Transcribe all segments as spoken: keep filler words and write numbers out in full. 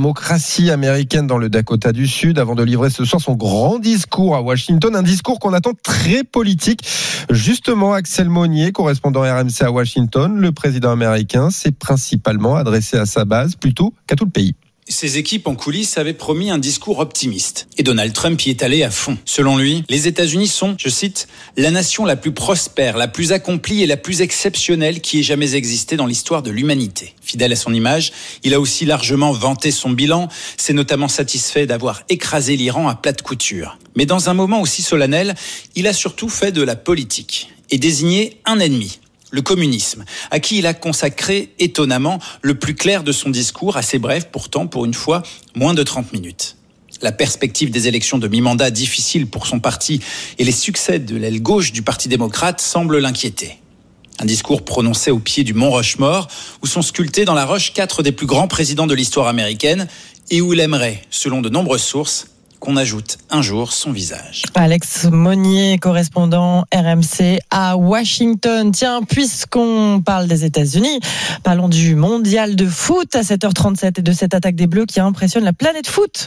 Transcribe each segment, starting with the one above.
démocratie américaine dans le Dakota du Sud avant de livrer ce soir son grand discours à Washington. Un discours qu'on attend très politique. Justement, Axel Monnier, correspondant R M C à Washington, le président américain s'est principalement adressé à sa base plutôt qu'à tout le pays. Ses équipes en coulisses avaient promis un discours optimiste. Et Donald Trump y est allé à fond. Selon lui, les États-Unis sont, je cite, la nation la plus prospère, la plus accomplie et la plus exceptionnelle qui ait jamais existé dans l'histoire de l'humanité. Fidèle à son image, il a aussi largement vanté son bilan, s'est notamment satisfait d'avoir écrasé l'Iran à plate couture. Mais dans un moment aussi solennel, il a surtout fait de la politique et désigné un ennemi. Le communisme, à qui il a consacré étonnamment le plus clair de son discours, assez bref pourtant pour une fois, moins de trente minutes. La perspective des élections de mi-mandat difficiles pour son parti et les succès de l'aile gauche du Parti démocrate semblent l'inquiéter. Un discours prononcé au pied du mont Rushmore, où sont sculptés dans la roche quatre des plus grands présidents de l'histoire américaine et où il aimerait, selon de nombreuses sources, qu'on ajoute un jour son visage. Alex Monnier, correspondant R M C à Washington. Tiens, puisqu'on parle des États-Unis, parlons du mondial de foot à sept heures trente-sept et de cette attaque des Bleus qui impressionne la planète foot.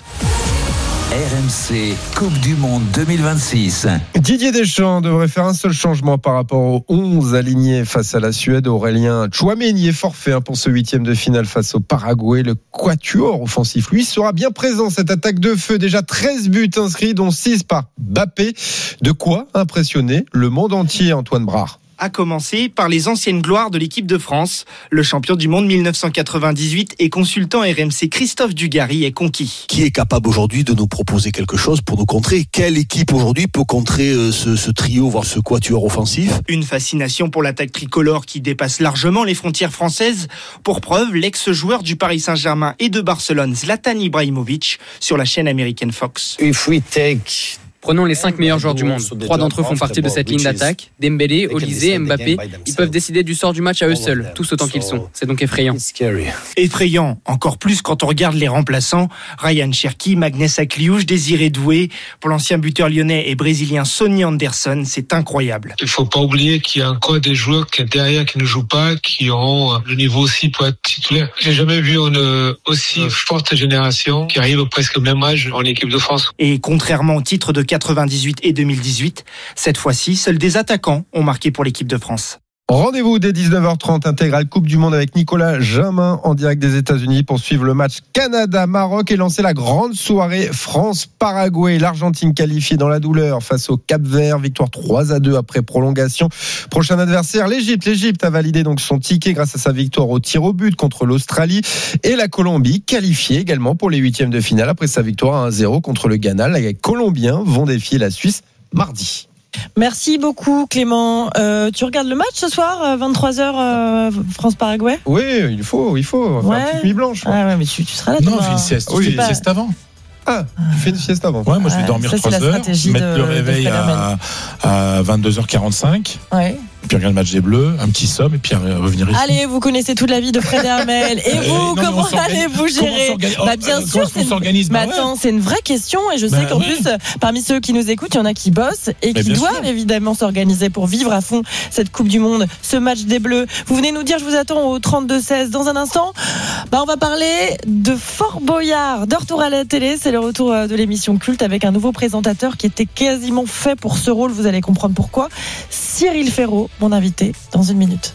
R M C Coupe du Monde deux mille vingt-six. Didier Deschamps devrait faire un seul changement par rapport aux onze alignés face à la Suède. Aurélien Tchouaméni est forfait pour ce huitième de finale face au Paraguay. Le quatuor offensif, lui, sera bien présent. Cette attaque de feu, déjà treize buts inscrits, dont six par Mbappé. De quoi impressionner le monde entier, Antoine Brard. À commencer par les anciennes gloires de l'équipe de France. Le champion du monde mille neuf cent quatre-vingt-dix-huit et consultant R M C Christophe Dugarry est conquis. Qui est capable aujourd'hui de nous proposer quelque chose pour nous contrer ? Quelle équipe aujourd'hui peut contrer ce, ce trio, voire ce quatuor offensif ? Une fascination pour l'attaque tricolore qui dépasse largement les frontières françaises. Pour preuve, l'ex-joueur du Paris Saint-Germain et de Barcelone, Zlatan Ibrahimovic, sur la chaîne américaine Fox. If we take... Prenons les cinq meilleurs joueurs du monde. Trois d'entre eux font partie de cette ligne d'attaque. Dembélé, Olysée, Mbappé. Ils peuvent décider du sort du match à eux seuls, tous autant qu'ils sont. C'est donc effrayant. Effrayant, encore plus quand on regarde les remplaçants. Ryan Cherki, Magnès Akliouche, Désiré Doué. Pour l'ancien buteur lyonnais et brésilien Sonny Anderson, c'est incroyable. Il ne faut pas oublier qu'il y a encore des joueurs qui derrière qui ne jouent pas, qui auront le niveau aussi pour être titulaires. J'ai jamais vu une aussi forte génération qui arrive presque au même âge en équipe de France. Et contrairement au titre de quatre-vingt-dix-huit et deux mille dix-huit, cette fois-ci, seuls des attaquants ont marqué pour l'équipe de France. Rendez-vous dès dix-neuf heures trente, intégrale Coupe du Monde avec Nicolas Jamin en direct des États-Unis pour suivre le match Canada-Maroc et lancer la grande soirée France-Paraguay. L'Argentine qualifiée dans la douleur face au Cap-Vert, victoire trois à deux après prolongation. Prochain adversaire, l'Égypte. L'Égypte a validé donc son ticket grâce à sa victoire au tir au but contre l'Australie et la Colombie qualifiée également pour les huitièmes de finale après sa victoire à un zéro contre le Ghana. Les Colombiens vont défier la Suisse mardi. Merci beaucoup Clément. Euh, tu regardes le match ce soir, vingt-trois heures euh, France-Paraguay ? Oui, il faut, il faut ouais. faire une petite nuit blanche. Ah ouais, mais tu, tu seras là. Non, fais une sieste. Oui, tu fais une sieste avant. Ah, tu fais une sieste avant. Ouais, moi je vais ouais, dormir ça, trois heures, mettre de, le réveil à, à vingt-deux heures quarante-cinq. Ouais. Puis regarder le match des Bleus, un petit somme et puis revenir ici. Allez, vous connaissez toute la vie de Fred Hermel. Et vous, non, comment allez-vous gérer ? Bah bien euh, sûr, c'est une... bah, attends, ouais. c'est une vraie question et je sais bah, qu'en ouais. plus, parmi ceux qui nous écoutent, il y en a qui bossent et bah, qui doivent sûr. évidemment s'organiser pour vivre à fond cette Coupe du Monde, ce match des Bleus. Vous venez nous dire, je vous attends au trente-deux seize. Dans un instant, bah, on va parler de Fort Boyard, de retour à la télé. C'est le retour de l'émission culte avec un nouveau présentateur qui était quasiment fait pour ce rôle. Vous allez comprendre pourquoi. Cyril Ferraud, mon invité. Dans une minute.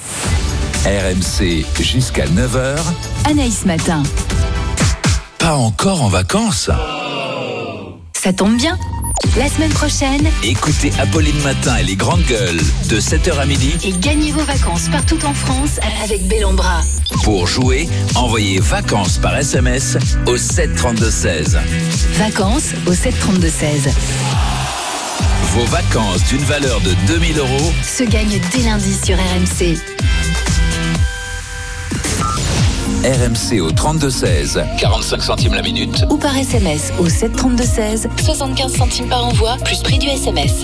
R M C jusqu'à neuf heures. Anaïs Matin. Pas encore en vacances ? Ça tombe bien. La semaine prochaine, écoutez Apolline Matin et les grandes gueules de sept heures à midi et gagnez vos vacances partout en France avec Bellombra. Pour jouer, envoyez vacances par S M S au sept trente-deux seize. Vacances au sept trente-deux seize. Vos vacances d'une valeur de deux mille euros se gagnent dès lundi sur R M C. R M C au trente-deux seize, quarante-cinq centimes la minute. Ou par S M S au sept trente-deux seize, soixante-quinze centimes par envoi, plus prix du S M S.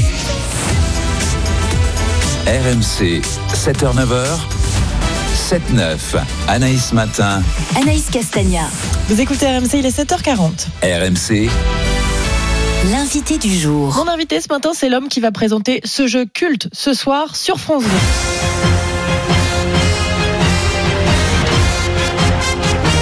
R M C, sept heures neuf heures, sept neuf. Anaïs Matin. Anaïs Castagna. Vous écoutez R M C, il est sept heures quarante. R M C. L'invité du jour. Mon invité ce matin, c'est l'homme qui va présenter ce jeu culte ce soir sur France deux. Fort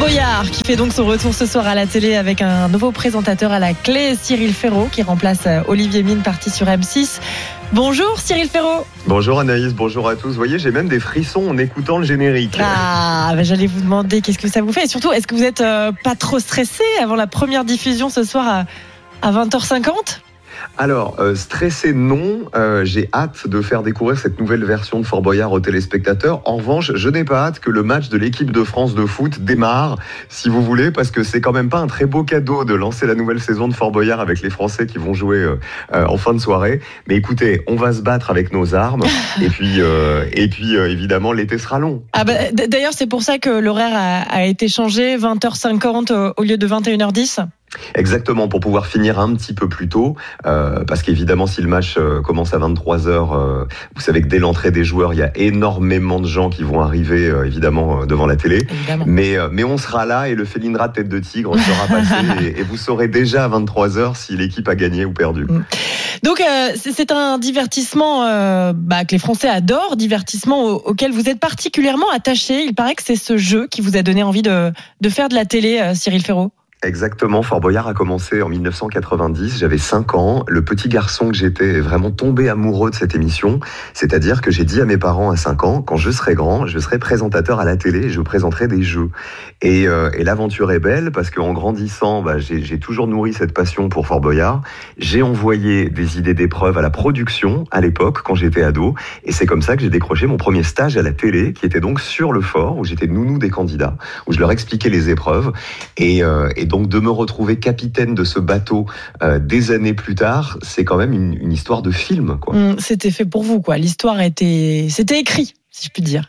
Boyard qui fait donc son retour ce soir à la télé avec un nouveau présentateur à la clé, Cyril Ferraud, qui remplace Olivier Mine, parti sur M six. Bonjour Cyril Ferraud. Bonjour Anaïs, bonjour à tous. Vous voyez, j'ai même des frissons en écoutant le générique. Ah, bah j'allais vous demander qu'est-ce que ça vous fait. Et surtout, est-ce que vous êtes euh, pas trop stressé avant la première diffusion ce soir à, à vingt heures cinquante ? Alors, euh, stressé non, euh, j'ai hâte de faire découvrir cette nouvelle version de Fort Boyard aux téléspectateurs. En revanche, je n'ai pas hâte que le match de l'équipe de France de foot démarre, si vous voulez, parce que c'est quand même pas un très beau cadeau de lancer la nouvelle saison de Fort Boyard avec les Français qui vont jouer euh, euh, en fin de soirée. Mais écoutez, on va se battre avec nos armes, et puis, euh, et puis euh, évidemment, l'été sera long. Ah bah, d'ailleurs, c'est pour ça que l'horaire a, a été changé, vingt heures cinquante au lieu de vingt et une heures dix. Exactement, pour pouvoir finir un petit peu plus tôt, euh, parce qu'évidemment si le match euh, commence à vingt-trois heures, euh, vous savez que dès l'entrée des joueurs, il y a énormément de gens qui vont arriver euh, évidemment euh, devant la télé, évidemment. mais euh, mais on sera là et le Felindra de tête de tigre sera passé et, et vous saurez déjà à vingt-trois heures si l'équipe a gagné ou perdu. Donc euh, c'est un divertissement euh, bah, que les Français adorent, divertissement au, auquel vous êtes particulièrement attaché. Il paraît que c'est ce jeu qui vous a donné envie de, de faire de la télé, euh, Cyril Ferraud. Exactement, Fort Boyard a commencé en dix-neuf cent quatre-vingt-dix, j'avais cinq ans, le petit garçon que j'étais est vraiment tombé amoureux de cette émission, c'est-à-dire que j'ai dit à mes parents à cinq ans, quand je serai grand, je serai présentateur à la télé et je présenterai des jeux. Et, euh, et l'aventure est belle parce qu'en grandissant, bah, j'ai, j'ai toujours nourri cette passion pour Fort Boyard, j'ai envoyé des idées d'épreuves à la production à l'époque, quand j'étais ado, et c'est comme ça que j'ai décroché mon premier stage à la télé, qui était donc sur le fort, où j'étais nounou des candidats, où je leur expliquais les épreuves, et, euh, et donc de me retrouver capitaine de ce bateau euh, des années plus tard, c'est quand même une, une histoire de film, quoi. Mmh, c'était fait pour vous, quoi. L'histoire était, c'était écrit, si je puis dire.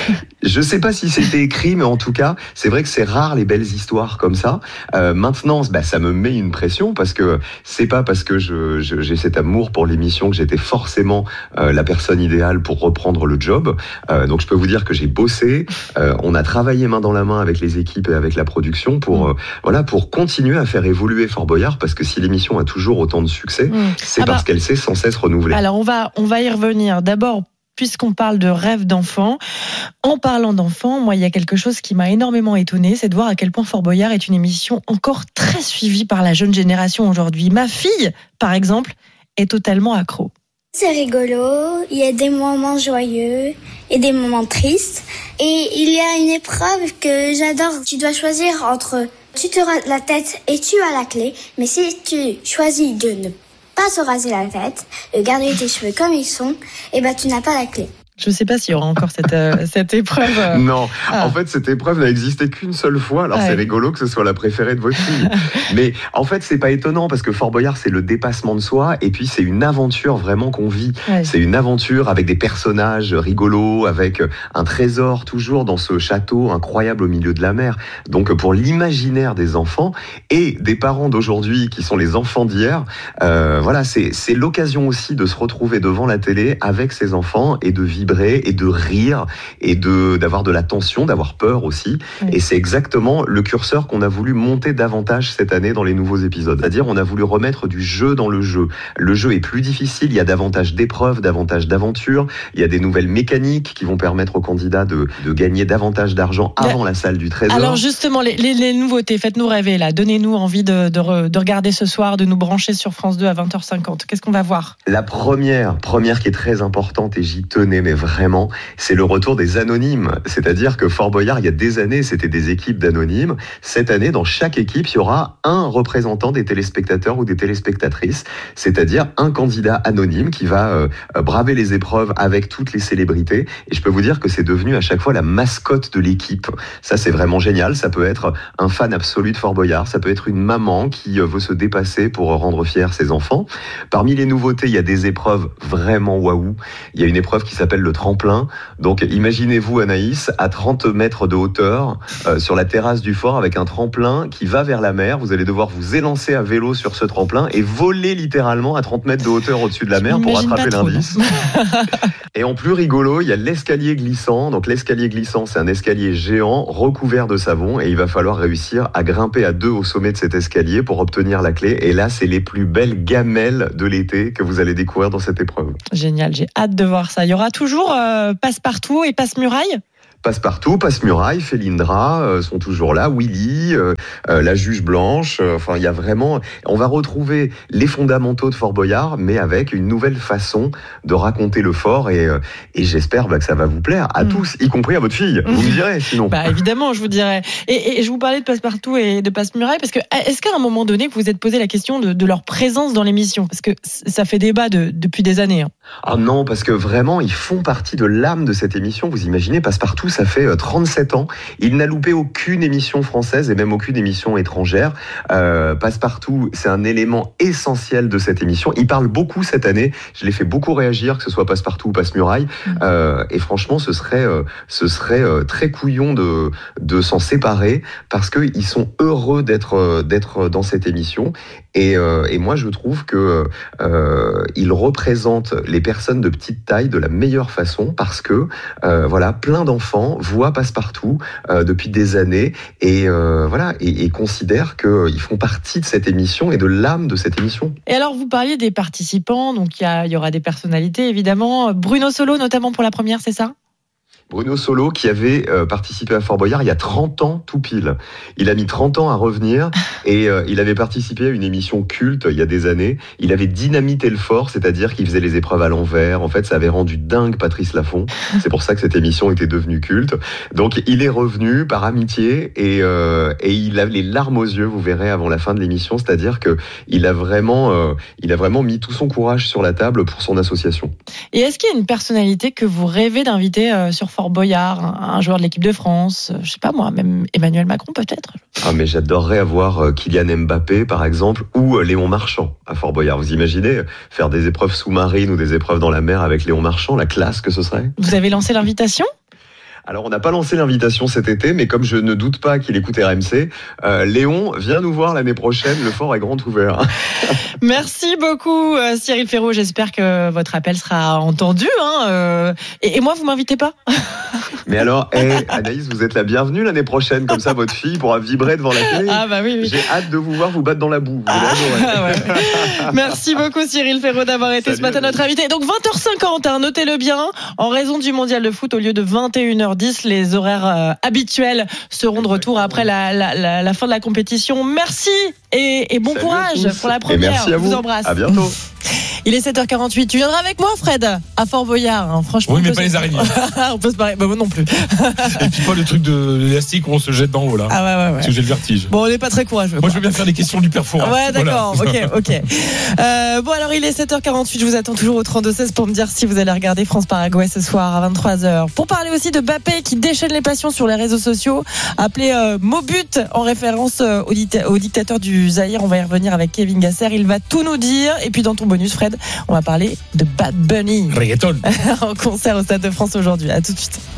Je sais pas si c'était écrit, mais en tout cas, c'est vrai que c'est rare les belles histoires comme ça. Euh, maintenant, bah, ça me met une pression parce que c'est pas parce que je, je, j'ai cet amour pour l'émission que j'étais forcément euh, la personne idéale pour reprendre le job. Euh, donc, je peux vous dire que j'ai bossé. Euh, on a travaillé main dans la main avec les équipes et avec la production pour, mmh. euh, voilà, pour continuer à faire évoluer Fort Boyard parce que si l'émission a toujours autant de succès, mmh. c'est ah parce bah, qu'elle s'est sans cesse renouvelée. Alors, on va, on va y revenir. D'abord, puisqu'on parle de rêve d'enfant, en parlant d'enfant, moi, il y a quelque chose qui m'a énormément étonnée, c'est de voir à quel point Fort Boyard est une émission encore très suivie par la jeune génération aujourd'hui. Ma fille, par exemple, est totalement accro. C'est rigolo, il y a des moments joyeux et des moments tristes. Et il y a une épreuve que j'adore. Tu dois choisir entre tu te rases la tête et tu as la clé, mais si tu choisis de ne pas se raser la tête, de garder tes cheveux comme ils sont, et ben tu n'as pas la clé. Je ne sais pas s'il y aura encore cette, euh, cette épreuve. Euh... Non, ah. en fait, cette épreuve n'a existé qu'une seule fois. Alors, ouais. c'est rigolo que ce soit la préférée de votre fille. Mais en fait, c'est pas étonnant parce que Fort Boyard, c'est le dépassement de soi. Et puis, c'est une aventure vraiment qu'on vit. Ouais. C'est une aventure avec des personnages rigolos, avec un trésor toujours dans ce château incroyable au milieu de la mer. Donc, pour l'imaginaire des enfants et des parents d'aujourd'hui qui sont les enfants d'hier, euh, voilà, c'est, c'est l'occasion aussi de se retrouver devant la télé avec ses enfants et de vivre et de rire et de d'avoir de la tension, d'avoir peur aussi. Oui. Et c'est exactement le curseur qu'on a voulu monter davantage cette année dans les nouveaux épisodes. C'est-à-dire, on a voulu remettre du jeu dans le jeu. Le jeu est plus difficile, il y a davantage d'épreuves, davantage d'aventures, il y a des nouvelles mécaniques qui vont permettre aux candidats de, de gagner davantage d'argent avant la, la salle du trésor. Alors justement, les, les, les nouveautés, faites-nous rêver là. Donnez-nous envie de, de, re, de regarder ce soir, de nous brancher sur France deux à vingt heures cinquante. Qu'est-ce qu'on va voir ? La première, première qui est très importante et j'y tenais, mais vraiment, c'est le retour des anonymes. C'est-à-dire que Fort Boyard, il y a des années, c'était des équipes d'anonymes. Cette année, dans chaque équipe, il y aura un représentant des téléspectateurs ou des téléspectatrices, c'est-à-dire un candidat anonyme qui va euh, braver les épreuves avec toutes les célébrités. Et je peux vous dire que c'est devenu à chaque fois la mascotte de l'équipe. Ça, c'est vraiment génial. Ça peut être un fan absolu de Fort Boyard. Ça peut être une maman qui veut se dépasser pour rendre fiers ses enfants. Parmi les nouveautés, il y a des épreuves vraiment waouh. Il y a une épreuve qui s'appelle le tremplin. Donc imaginez-vous Anaïs à trente mètres de hauteur euh, sur la terrasse du fort avec un tremplin qui va vers la mer. Vous allez devoir vous élancer à vélo sur ce tremplin et voler littéralement à trente mètres de hauteur au-dessus de la mer pour rattraper l'indice. Et en plus rigolo, il y a l'escalier glissant. Donc l'escalier glissant, c'est un escalier géant recouvert de savon et il va falloir réussir à grimper à deux au sommet de cet escalier pour obtenir la clé. Et là, c'est les plus belles gamelles de l'été que vous allez découvrir dans cette épreuve. Génial, j'ai hâte de voir ça. Il y aura toujours euh, passe-partout et passe-muraille ? Passe-Partout, Passe-Muraille, Félindra euh, sont toujours là, Willy, euh, euh, la juge blanche, euh, enfin il y a vraiment, on va retrouver les fondamentaux de Fort Boyard, mais avec une nouvelle façon de raconter le fort et, euh, et j'espère bah, que ça va vous plaire à mmh. tous, y compris à votre fille, vous me direz sinon. Bah évidemment, je vous dirais. Et, et je vous parlais de Passe-Partout et de Passe-Muraille, parce que est-ce qu'à un moment donné, vous vous êtes posé la question de, de leur présence dans l'émission, parce que ça fait débat de, depuis des années. Hein. Ah non, parce que vraiment, ils font partie de l'âme de cette émission, vous imaginez, Passe-Partout, ça fait trente-sept ans. Il n'a loupé aucune émission française et même aucune émission étrangère. Euh, Passe-Partout, c'est un élément essentiel de cette émission. Il parle beaucoup cette année. Je l'ai fait beaucoup réagir, que ce soit Passe-Partout ou Passe-Muraille. Euh, et franchement, ce serait, euh, ce serait euh, très couillon de, de s'en séparer parce qu'ils sont heureux d'être, euh, d'être dans cette émission. Et, euh, et moi, je trouve que euh, ils représentent les personnes de petite taille de la meilleure façon parce que euh, voilà, plein d'enfants voient Passe-Partout euh, depuis des années et euh, voilà et, et considèrent qu'ils font partie de cette émission et de l'âme de cette émission. Et alors, vous parliez des participants, donc il y, y aura des personnalités évidemment. Bruno Solo, notamment pour la première, c'est ça ? Bruno Solo qui avait euh, participé à Fort Boyard il y a trente ans tout pile. Il a mis trente ans à revenir et euh, il avait participé à une émission culte il y a des années. Il avait dynamité le fort, c'est-à-dire qu'il faisait les épreuves à l'envers. En fait, ça avait rendu dingue Patrice Laffont. C'est pour ça que cette émission était devenue culte. Donc, il est revenu par amitié et, euh, et il a les larmes aux yeux, vous verrez, avant la fin de l'émission. C'est-à-dire que il a vraiment, euh, il a vraiment mis tout son courage sur la table pour son association. Et est-ce qu'il y a une personnalité que vous rêvez d'inviter euh, sur Fort Boyard, un joueur de l'équipe de France, je sais pas moi, même Emmanuel Macron peut-être. Ah mais j'adorerais avoir Kylian Mbappé par exemple ou Léon Marchand à Fort Boyard. Vous imaginez faire des épreuves sous-marines ou des épreuves dans la mer avec Léon Marchand, la classe que ce serait. Vous avez lancé l'invitation ? Alors, on n'a pas lancé l'invitation cet été, mais comme je ne doute pas qu'il écoute R M C, euh, Léon, viens nous voir l'année prochaine, le fort est grand ouvert. Merci beaucoup, euh, Cyril Ferraud. J'espère que votre appel sera entendu. Hein, euh, et, et moi, vous m'invitez pas ? Mais alors, hey, Anaïs, vous êtes la bienvenue l'année prochaine, comme ça votre fille pourra vibrer devant la télé. Ah bah oui, oui. J'ai hâte de vous voir vous battre dans la boue. Vous ah, ouais. Merci beaucoup, Cyril Ferraud, d'avoir été Salut, ce matin notre invité. Donc vingt heures cinquante, hein, notez-le bien, en raison du mondial de foot, au lieu de vingt et une heures dix, les horaires euh, habituels seront de retour après la, la, la, la fin de la compétition. Merci et, et bon Salut courage pour la première. Et merci à vous. Je vous embrasse. À bientôt. Il est sept heures quarante-huit. Tu viendras avec moi, Fred, à Fort Boyard. Hein. Franchement, oui, mais pas se... les araignées. On peut se parler. Bah, moi non plus. Et puis pas le truc de l'élastique où on se jette d'en haut là. Ah ouais, ouais, ouais. Parce que j'ai le vertige. Bon, on n'est pas très courageux. Moi, quoi. Je veux bien faire des questions du père Fouras. Ouais, d'accord. Voilà. Ok, ok. Euh, bon, alors il est sept heures quarante-huit. Je vous attends toujours au trente-deux seize pour me dire si vous allez regarder France-Paraguay ce soir à vingt-trois heures. Pour parler aussi de Mbappé qui déchaîne les passions sur les réseaux sociaux, appelé euh, Mobut en référence euh, au, dicta- au dictateur du Zaïre. On va y revenir avec Kevin Gasser. Il va tout nous dire. Et puis dans ton bonus, Fred, on va parler de Bad Bunny Reggaeton en concert au Stade de France aujourd'hui. À tout de suite.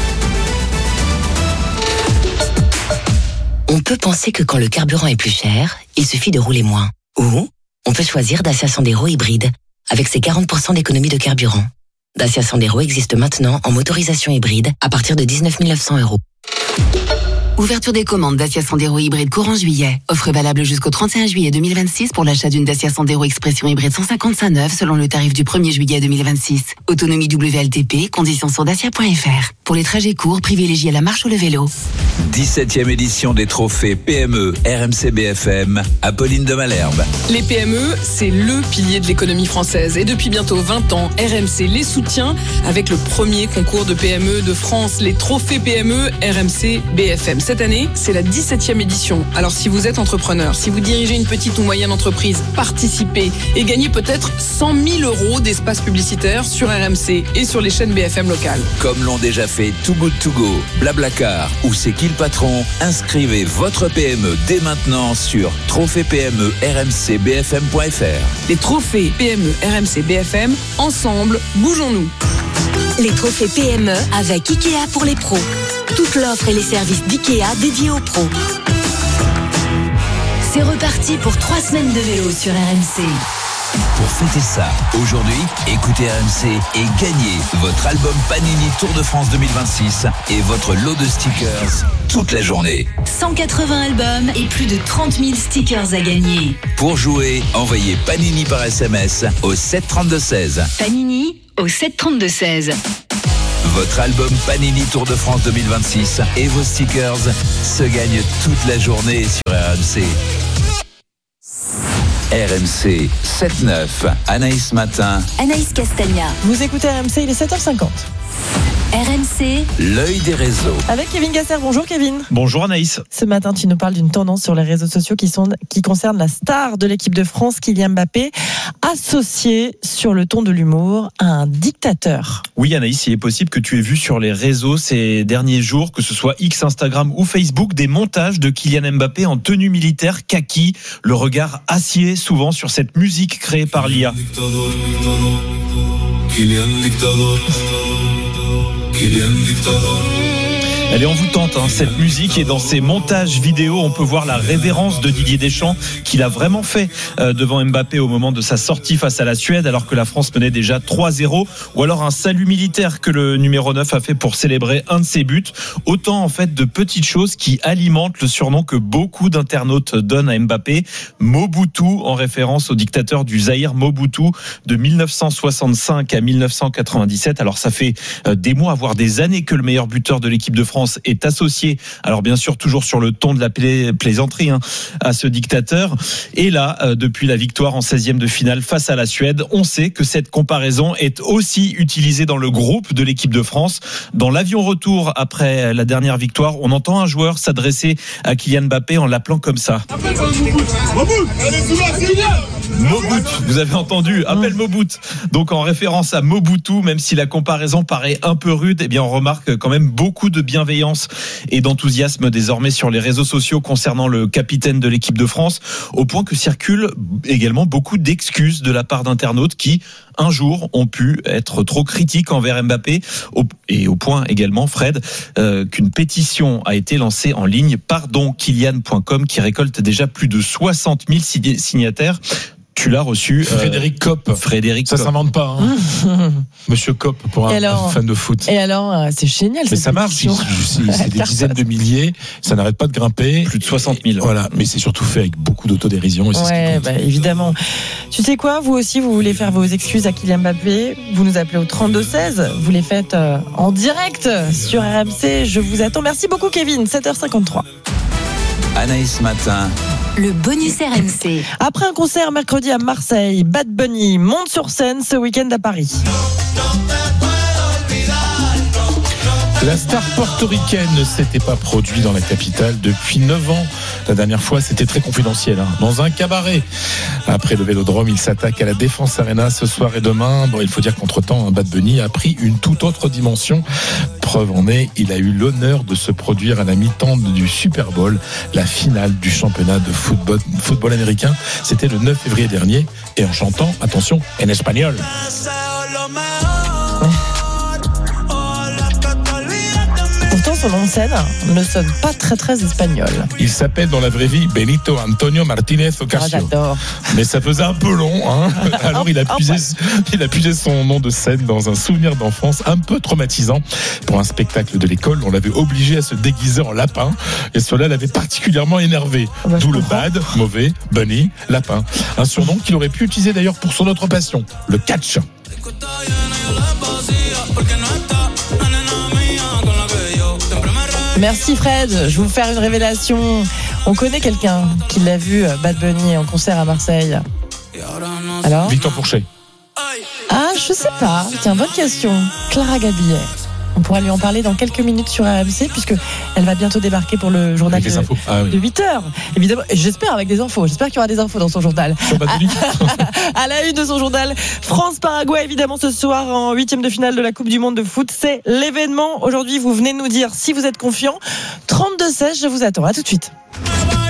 On peut penser que quand le carburant est plus cher, il suffit de rouler moins. Ou on peut choisir Dacia Sandero hybride avec ses quarante pour cent d'économie de carburant. Dacia Sandero existe maintenant en motorisation hybride à partir de dix-neuf mille neuf cents euros. Ouverture des commandes Dacia Sandero hybride courant juillet. Offre valable jusqu'au trente et un juillet deux mille vingt-six pour l'achat d'une Dacia Sandero Expression hybride cent cinquante-cinq neuf selon le tarif du premier juillet deux mille vingt-six. Autonomie W L T P, conditions sur dacia point f r. Pour les trajets courts, privilégiez la marche ou le vélo. dix-septième édition des trophées P M E R M C B F M, Apolline de Malherbe. Les P M E, c'est le pilier de l'économie française. Et depuis bientôt vingt ans, R M C les soutient avec le premier concours de P M E de France, les trophées P M E R M C B F M. Cette année, c'est la dix-septième édition. Alors si vous êtes entrepreneur, si vous dirigez une petite ou moyenne entreprise, participez et gagnez peut-être cent mille euros d'espace publicitaire sur R M C et sur les chaînes B F M locales. Comme l'ont déjà fait Too Good To Go, Blablacar ou C'est qui le patron, inscrivez votre P M E dès maintenant sur trophée P M E R M C B F M point f r. Les trophées P M E R M C B F M, ensemble, bougeons-nous. Les trophées P M E avec Ikea pour les pros. Toute l'offre et les services d'Ikea dédiés aux pros. C'est reparti pour trois semaines de vélo sur R M C. Pour fêter ça, aujourd'hui, écoutez R M C et gagnez votre album Panini Tour de France deux mille vingt-six et votre lot de stickers toute la journée. cent quatre-vingts albums et plus de trente mille stickers à gagner. Pour jouer, envoyez Panini par S M S au sept trente-deux seize. Panini au sept trente-deux seize. Votre album Panini Tour de France deux mille vingt-six et vos stickers se gagnent toute la journée sur R M C. R M C sept neuf, Anaïs Matin. Anaïs Castagna. Vous écoutez R M C, il est sept heures cinquante. R M C, l'œil des réseaux. Avec Kevin Gasser. Bonjour Kevin. Bonjour Anaïs. Ce matin, tu nous parles d'une tendance sur les réseaux sociaux qui, sont, qui concerne la star de l'équipe de France, Kylian Mbappé, associé sur le ton de l'humour à un dictateur. Oui Anaïs, il est possible que tu aies vu sur les réseaux ces derniers jours, que ce soit X, Instagram ou Facebook, des montages de Kylian Mbappé en tenue militaire kaki, le regard acier souvent sur cette musique créée par l'I A. Kylian Dictador. Kylian Dictador. Elle est envoûtante, hein, cette musique, et dans ces montages vidéo, on peut voir la révérence de Didier Deschamps qu'il a vraiment fait euh, devant Mbappé au moment de sa sortie face à la Suède, alors que la France menait déjà trois zéro, ou alors un salut militaire que le numéro neuf a fait pour célébrer un de ses buts. Autant en fait de petites choses qui alimentent le surnom que beaucoup d'internautes donnent à Mbappé, Mobutu, en référence au dictateur du Zaïre, Mobutu, de mille neuf cent soixante-cinq à mille neuf cent quatre-vingt-dix-sept. Alors ça fait euh, des mois, voire des années que le meilleur buteur de l'équipe de France est associé, alors bien sûr toujours sur le ton de la pla- plaisanterie, hein, à ce dictateur. Et là, euh, depuis la victoire en seizième de finale face à la Suède, on sait que cette comparaison est aussi utilisée dans le groupe de l'équipe de France. Dans l'avion retour après la dernière victoire, on entend un joueur s'adresser à Kylian Mbappé en l'appelant comme ça. Mobutu, vous avez entendu, appelle Mobutu. Donc en référence à Mobutu, même si la comparaison paraît un peu rude, eh bien on remarque quand même beaucoup de bienveillance et d'enthousiasme désormais sur les réseaux sociaux concernant le capitaine de l'équipe de France, au point que circulent également beaucoup d'excuses de la part d'internautes qui, un jour, ont pu être trop critiques envers Mbappé, et au point également, Fred, euh, qu'une pétition a été lancée en ligne, pardon kylian point com, qui récolte déjà plus de soixante mille signataires. Tu l'as reçu, euh, Frédéric Kopp. Frédéric ça Kopp. s'invente pas, hein. Monsieur Kopp, pour un, alors, un fan de foot. Et alors, c'est génial. Mais ça marche, c'est, c'est, c'est des dizaines de milliers, ça n'arrête pas de grimper. Plus de soixante mille. Voilà, mais c'est surtout fait avec beaucoup d'autodérision. Et c'est ouais, ce bah, évidemment. Tu sais quoi, vous aussi, vous voulez faire vos excuses à Kylian Mbappé, vous nous appelez au trente-deux seize, vous les faites euh, en direct sur R M C. Je vous attends. Merci beaucoup, Kevin. sept heures cinquante-trois. Anaïs Matin. Le bonus R M C. Après un concert mercredi à Marseille, Bad Bunny monte sur scène ce week-end à Paris. La star portoricaine ne s'était pas produite dans la capitale depuis neuf ans. La dernière fois, c'était très confidentiel, hein, dans un cabaret. Après le Vélodrome, il s'attaque à la Défense Arena ce soir et demain. Bon, il faut dire qu'entre-temps, Bad Bunny a pris une toute autre dimension. Preuve en est, il a eu l'honneur de se produire à la mi-temps du Super Bowl, la finale du championnat de football, football américain. C'était le neuf février dernier, et en chantant, attention, en espagnol. Pourtant, son nom de scène ne sonne pas très très espagnol. Il s'appelle dans la vraie vie Benito Antonio Martínez Ocasio. Ah, j'adore. Mais ça faisait un peu long, hein. Alors il a puisé, il a puisé son nom de scène dans un souvenir d'enfance un peu traumatisant. Pour un spectacle de l'école, on l'avait obligé à se déguiser en lapin, et cela l'avait particulièrement énervé. Ah bah, D'où le comprends. bad, mauvais, bunny, lapin. Un surnom qu'il aurait pu utiliser d'ailleurs pour son autre passion, le catch. Merci Fred, je vais vous faire une révélation. On connaît quelqu'un qui l'a vu, Bad Bunny, en concert à Marseille. Alors ? Victor Pourchet. Ah, je sais pas. Tiens, bonne question. Clara Gabillet. On pourra lui en parler dans quelques minutes sur R M C, puisque elle va bientôt débarquer pour le journal de, ah, oui. de huit heures. Évidemment, j'espère avec des infos. J'espère qu'il y aura des infos dans son journal. À, à la une de son journal, France-Paraguay, évidemment, ce soir en huitième de finale de la Coupe du Monde de foot. C'est l'événement. Aujourd'hui, vous venez de nous dire si vous êtes confiant. trente-deux seize, je vous attends. À tout de suite.